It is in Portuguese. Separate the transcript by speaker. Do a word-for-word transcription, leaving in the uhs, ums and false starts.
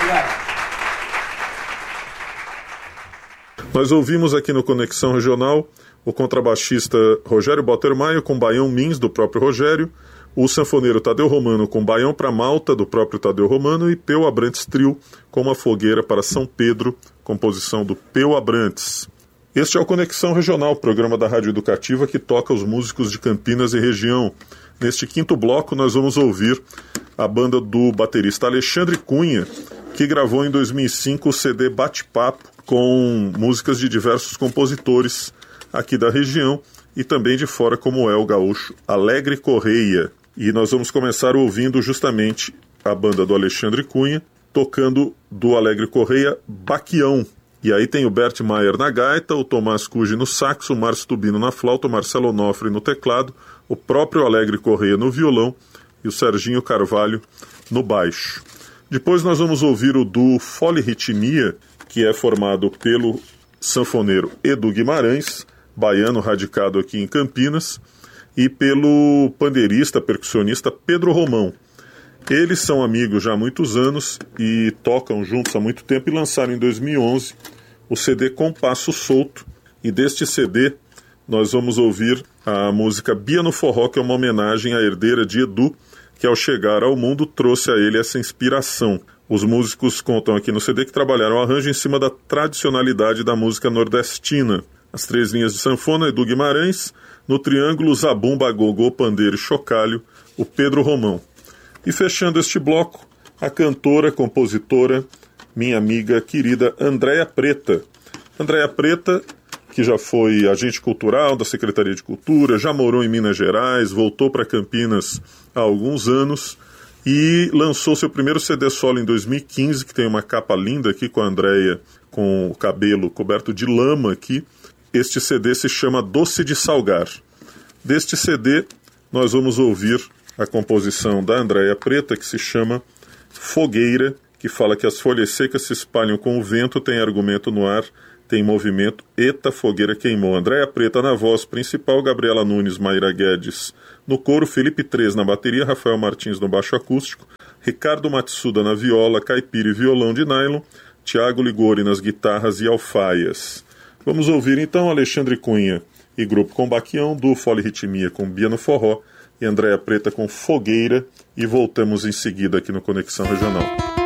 Speaker 1: Obrigado.
Speaker 2: Nós ouvimos aqui no Conexão Regional o contrabaixista Rogério Bottermaio com Baião Mins, do próprio Rogério, o sanfoneiro Tadeu Romano com Baião para Malta, do próprio Tadeu Romano, e Peu Abrantes Trio com Uma Fogueira para São Pedro, composição do Peu Abrantes. Este é o Conexão Regional, programa da Rádio Educativa que toca os músicos de Campinas e região. Neste quinto bloco nós vamos ouvir a banda do baterista Alexandre Cunha, que gravou em dois mil e cinco o C D Bate-Papo com músicas de diversos compositores aqui da região e também de fora, como é o gaúcho Alegre Correia. E nós vamos começar ouvindo justamente a banda do Alexandre Cunha, tocando do Alegre Correia Baquião. E aí tem o Bert Maier na gaita, o Tomás Cuge no saxo, o Márcio Tubino na flauta, o Marcelo Onofre no teclado, o próprio Alegre Correia no violão e o Serginho Carvalho no baixo. Depois nós vamos ouvir o duo Folirritmia, que é formado pelo sanfoneiro Edu Guimarães, baiano radicado aqui em Campinas, e pelo pandeirista, percussionista Pedro Romão. Eles são amigos já há muitos anos e tocam juntos há muito tempo e lançaram em dois mil e onze o C D Compasso Solto. E deste C D nós vamos ouvir a música Bia no Forró, que é uma homenagem à herdeira de Edu, que ao chegar ao mundo trouxe a ele essa inspiração. Os músicos contam aqui no C D que trabalharam o arranjo em cima da tradicionalidade da música nordestina. As três linhas de sanfona, Edu Guimarães, no triângulo, zabumba, gogô, pandeiro e chocalho, o Pedro Romão. E fechando este bloco, a cantora, compositora, minha amiga querida Andréia Preta. Andréia Preta, que já foi agente cultural da Secretaria de Cultura, já morou em Minas Gerais, voltou para Campinas há alguns anos e lançou seu primeiro C D solo em dois mil e quinze, que tem uma capa linda aqui com a Andréia, com o cabelo coberto de lama aqui. Este C D se chama Doce de Salgar. Deste C D, nós vamos ouvir a composição da Andréia Preta, que se chama Fogueira, que fala que as folhas secas se espalham com o vento, tem argumento no ar, tem movimento, eita, fogueira queimou. Andréia Preta na voz principal, Gabriela Nunes, Mayra Guedes no coro, Felipe Três na bateria, Rafael Martins no baixo acústico, Ricardo Matsuda na viola, caipira e violão de nylon, Tiago Ligori nas guitarras e alfaias. Vamos ouvir então Alexandre Cunha e grupo com Baquião, do Folirritmia com Bia no Forró e Andréia Preta com Fogueira, e voltamos em seguida aqui no Conexão Regional.